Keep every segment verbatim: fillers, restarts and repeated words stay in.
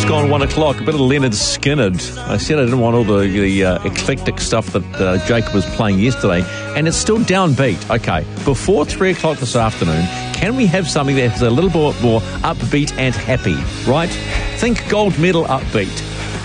gone one o'clock. A bit of Leonard Skinnard. I said I didn't want all the, the uh, eclectic stuff that uh, Jacob was playing yesterday, and it's still downbeat. Okay, before three o'clock this afternoon, can we have something that's a little bit more upbeat and happy, right? Think gold medal upbeat.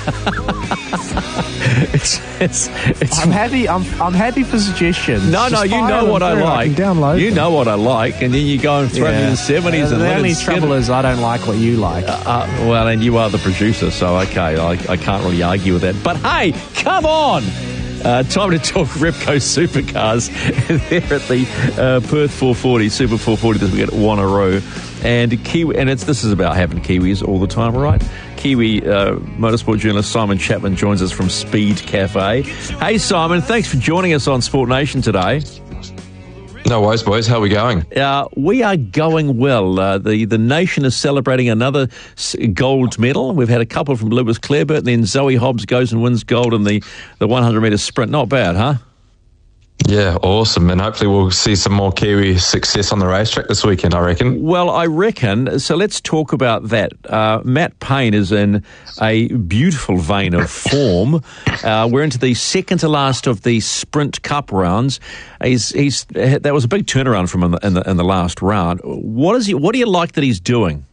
it's, it's, it's, I'm happy. I'm I'm happy for suggestions. No, no, Just you fire know them what I through. like. I can download you them. know what I like, and then you go and throw me in the seventies. Uh, and the Leonard only Skinner. trouble is I don't like what you like. Uh, uh, well, and you are the producer, so okay, I, I can't really argue with that. But hey, come on! Uh, time to talk Repco Supercars. They're at the uh, Perth four forty, Super four forty this week at Wanneroo. And Kiwi, and it's this is about having Kiwis all the time, right? Kiwi uh, motorsport journalist Simon Chapman joins us from Speed Cafe. Hey, Simon, thanks for joining us on Sport Nation today. No worries, boys. How are we going? Uh, we are going well. Uh, the, the nation is celebrating another gold medal. We've had a couple from Lewis Clareburt, and then Zoe Hobbs goes and wins gold in the, the one hundred metre sprint. Not bad, huh? Yeah, awesome. And hopefully we'll see some more Kiwi success on the racetrack this weekend, I reckon. Well, I reckon. So let's talk about that. Uh, Matt Payne is in a beautiful vein of form. Uh, we're into the second to last of the Sprint Cup rounds. He's he's that was a big turnaround from him in the, in the, in the last round. What is he? What do you like that he's doing?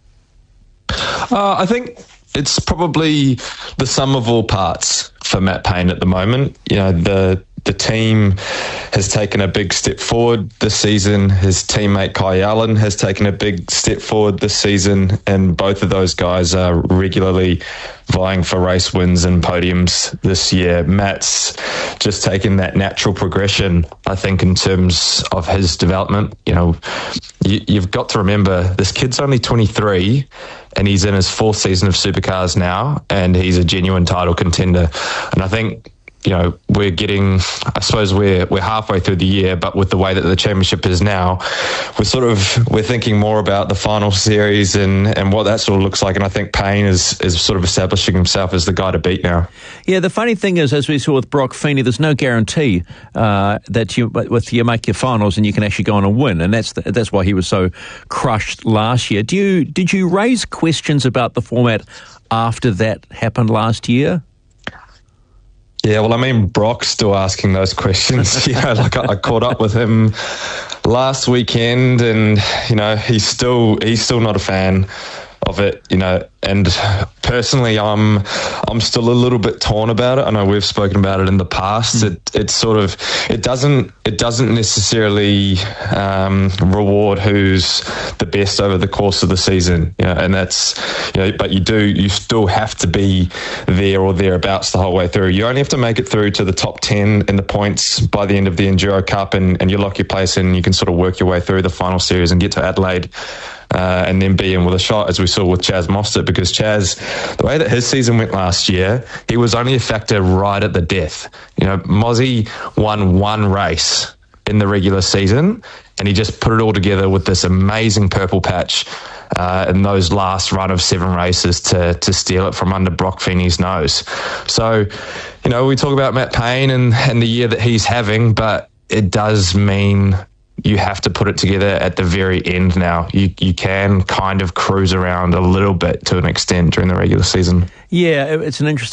Uh, I think it's probably the sum of all parts for Matt Payne at the moment. You know, the the team has taken a big step forward this season. His teammate Kai Allen has taken a big step forward this season, and both of those guys are regularly vying for race wins and podiums this year. Matt's just taken that natural progression, I think, in terms of his development. You know, you, you've got to remember this kid's only twenty-three and he's in his fourth season of supercars now, and he's a genuine title contender. And I think, you know, we're getting, I suppose we're we're halfway through the year, but with the way that the championship is now, we're sort of, we're thinking more about the final series and, and what that sort of looks like. And I think Payne is, is sort of establishing himself as the guy to beat now. Yeah, the funny thing is, as we saw with Brock Feeney, there's no guarantee uh, that you with you make your finals and you can actually go on and win, and that's the, that's why he was so crushed last year. Do you did you raise questions about the format after that happened last year? Yeah, well, I mean, Brock's still asking those questions. You know, like I, I caught up with him last weekend, and you know, he's still he's still not a fan of it. You know, and personally, I'm I'm still a little bit torn about it. I know we've spoken about it in the past. Mm. It it's sort of it doesn't it doesn't necessarily um, reward who's the best over the course of the season. You know, and that's you know, but you do you still have to be there or thereabouts the whole way through. You only have to make it through to the top ten in the points by the end of the Enduro Cup, and, and you lock your place in. You can sort of work your way through the final series and get to Adelaide. Uh, and then be in with a shot, as we saw with Chaz Mostert, because Chaz, the way that his season went last year, he was only a factor right at the death. You know, Mozzie won one race in the regular season, and he just put it all together with this amazing purple patch uh, in those last run of seven races to to steal it from under Brock Feeney's nose. So, you know, we talk about Matt Payne and, and the year that he's having, but it does mean you have to put it together at the very end now. You you can kind of cruise around a little bit to an extent during the regular season. Yeah, it's an interesting